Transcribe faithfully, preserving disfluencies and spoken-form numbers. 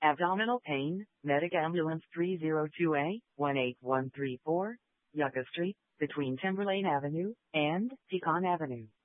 Abdominal pain, Medic Ambulance three oh two A one eight one three four, Yucca Street, between Timberlane Avenue and Pecan Avenue.